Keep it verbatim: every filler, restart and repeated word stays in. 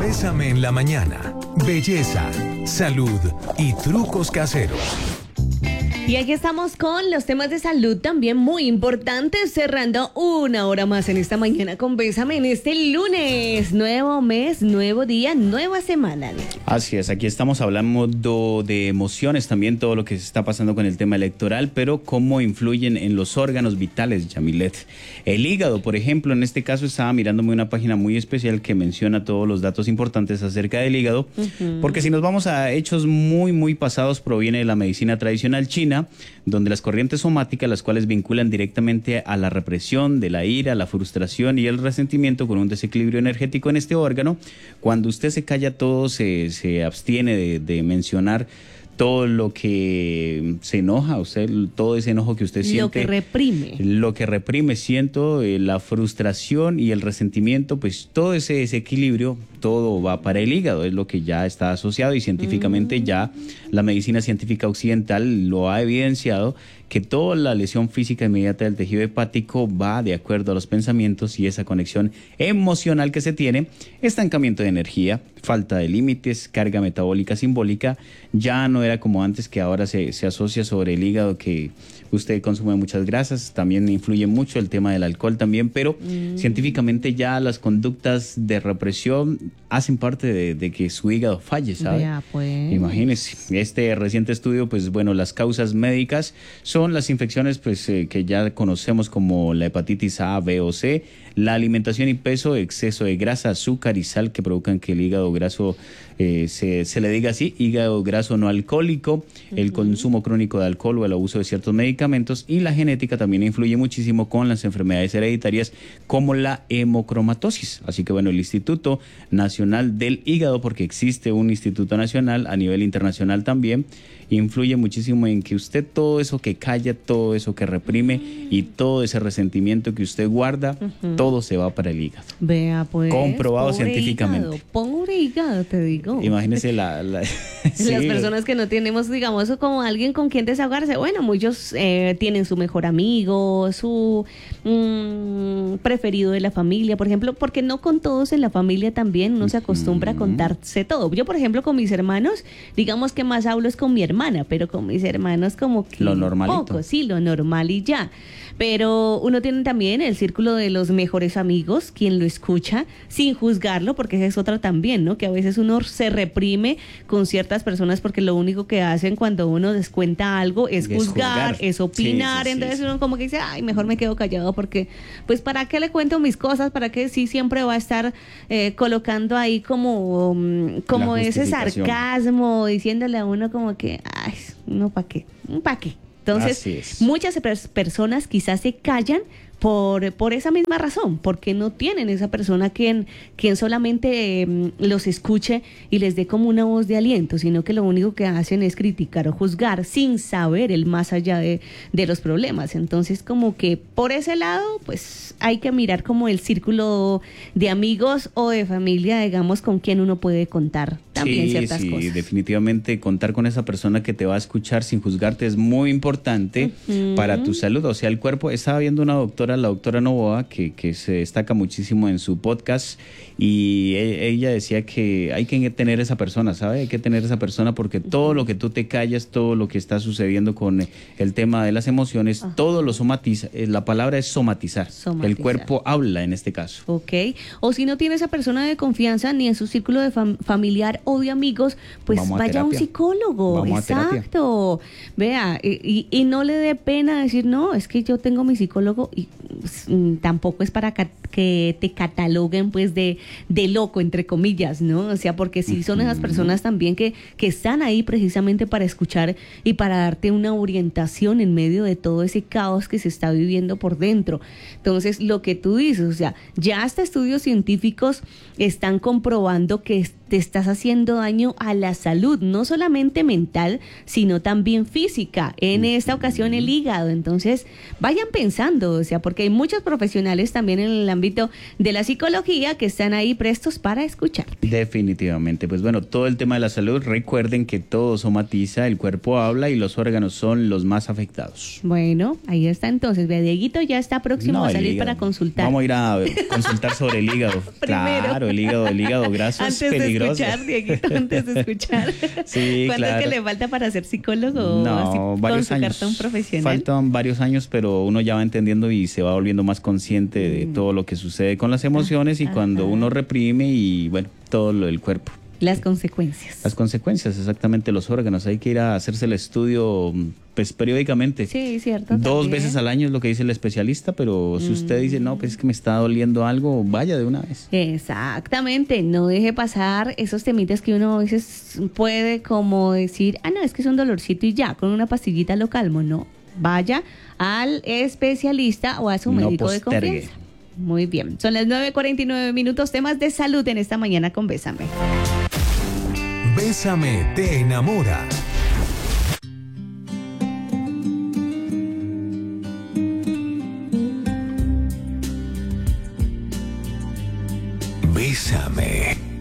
Bésame en la mañana. Belleza, salud y trucos caseros. Y aquí estamos con los temas de salud también muy importantes, cerrando una hora más en esta mañana con Bésame en este lunes. Nuevo mes, nuevo día, nueva semana. Así es, aquí estamos hablando de emociones también, todo lo que se está pasando con el tema electoral, pero cómo influyen en los órganos vitales, Yamilet. El hígado, por ejemplo, en este caso estaba mirándome una página muy especial que menciona todos los datos importantes acerca del hígado, uh-huh. porque si nos vamos a hechos muy, muy pasados, proviene de la medicina tradicional china, donde las corrientes somáticas, las cuales vinculan directamente a la represión de la ira, la frustración y el resentimiento con un desequilibrio energético en este órgano. Cuando usted se calla todo, se, se abstiene de, de mencionar todo lo que se enoja, usted, todo ese enojo que usted siente. Lo que reprime. Lo que reprime, siento, eh, la frustración y el resentimiento, pues todo ese desequilibrio, todo va para el hígado, es lo que ya está asociado y científicamente mm. ya la medicina científica occidental lo ha evidenciado, que toda la lesión física inmediata del tejido hepático va de acuerdo a los pensamientos y esa conexión emocional que se tiene, estancamiento de energía, falta de límites, carga metabólica simbólica, ya no era como antes, que ahora se, se asocia sobre el hígado, que usted consume muchas grasas, también influye mucho el tema del alcohol también, pero mm. científicamente ya las conductas de represión hacen parte de, de que su hígado falle, ¿sabe? Ya, pues. Imagínese, este reciente estudio, pues bueno, las causas médicas son las infecciones pues eh, que ya conocemos como la hepatitis A, B o C, la alimentación y peso, exceso de grasa, azúcar y sal que provocan que el hígado graso eh, se, se le diga así, hígado graso no alcohólico, uh-huh. el consumo crónico de alcohol o el abuso de ciertos medicamentos, y la genética también influye muchísimo con las enfermedades hereditarias como la hemocromatosis. Así que bueno, el Instituto Nacional del Hígado, porque existe un instituto nacional a nivel internacional también, influye muchísimo en que usted todo eso que calla, todo eso que reprime y todo ese resentimiento que usted guarda, uh-huh. todo se va para el hígado. Vea pues. Comprobado científicamente. Hígado, pobre hígado, te digo. Imagínese la... la sí. Las personas que no tenemos, digamos, como alguien con quien desahogarse. Bueno, muchos eh, tienen su mejor amigo, su mmm, preferido de la familia, por ejemplo, porque no con todos en la familia también uno se acostumbra uh-huh. a contarse todo. Yo, por ejemplo, con mis hermanos, digamos que más hablo es con mi hermano. hermana, pero con mis hermanos como que lo normalito. Poco, sí, lo normal y ya. Pero uno tiene también el círculo de los mejores amigos, quien lo escucha sin juzgarlo, porque esa es otra también, ¿no? Que a veces uno se reprime con ciertas personas porque lo único que hacen cuando uno les cuenta algo es, es juzgar, juzgar, es opinar, sí, sí, entonces sí, uno como que dice, ay, mejor me quedo callado porque, pues, ¿para qué le cuento mis cosas? ¿Para qué sí siempre va a estar eh, colocando ahí como, como ese sarcasmo, diciéndole a uno como que, ay, no, ¿para qué? ¿Para qué? Entonces, muchas pers- personas quizás se callan por, por esa misma razón, porque no tienen esa persona quien, quien solamente eh, los escuche y les dé como una voz de aliento, sino que lo único que hacen es criticar o juzgar sin saber el más allá de, de los problemas. Entonces, como que por ese lado, pues hay que mirar como el círculo de amigos o de familia, digamos, con quien uno puede contar también sí, ciertas sí, cosas. Sí, definitivamente contar con esa persona que te va a escuchar sin juzgarte es muy importante uh-huh. para tu salud. O sea, el cuerpo, estaba viendo una doctora, la doctora Novoa, que, que se destaca muchísimo en su podcast, y e- ella decía que hay que tener esa persona, ¿sabe? Hay que tener esa persona porque uh-huh. todo lo que tú te callas, todo lo que está sucediendo con el tema de las emociones, uh-huh. todo lo somatiza. La palabra es somatizar. somatizar. El cuerpo habla en este caso. Ok. O si no tiene esa persona de confianza ni en su círculo de fam- familiar o de amigos, pues Vamos vaya a un psicólogo. Vamos Exacto. Vea, y, y no le dé pena decir, no, es que yo tengo mi psicólogo y pues, tampoco es para ca- que te cataloguen pues de, de loco, entre comillas, ¿no? O sea, porque sí son esas personas también que, que están ahí precisamente para escuchar y para darte una orientación en medio de todo ese caos que se está viviendo por dentro. Entonces, lo que tú dices, o sea, ya hasta estudios científicos están comprobando que te estás haciendo daño a la salud, no solamente mental, sino también física. En esta ocasión el hígado. Entonces, vayan pensando, o sea, porque hay muchos profesionales también en el ámbito de la psicología que están ahí prestos para escuchar. Definitivamente, pues bueno, todo el tema de la salud, recuerden que todo somatiza, el cuerpo habla y los órganos son los más afectados. Bueno, ahí está entonces, vea, Dieguito ya está próximo No, a el salir hígado. para consultar. Vamos a ir a consultar sobre el hígado. Primero. Claro, el hígado, el hígado graso Antes es peligroso. de escuchar, Dieguito, antes de escuchar. Sí, ¿Cuánto claro. es que le falta para ser psicólogo o así, No, con varios su años. cartón profesional? Faltan varios años, pero uno ya va entendiendo y se va volviendo más consciente de todo lo que sucede con las emociones y Ah, cuando ajá. uno reprime y bueno, todo lo del cuerpo. Las consecuencias. Las consecuencias, exactamente, los órganos. Hay que ir a hacerse el estudio pues periódicamente. Sí, cierto. Dos también. veces al año es lo que dice el especialista, pero si usted dice, no, pues es que me está doliendo algo, vaya de una vez. Exactamente, no deje pasar esos temitas que uno a veces puede como decir, ah, no, es que es un dolorcito y ya, con una pastillita lo calmo. No, vaya al especialista o a su No médico de postergue. confianza. Muy bien, son las nueve cuarenta y nueve minutos, temas de salud en esta mañana con Bésame. Bésame te enamora. Bésame.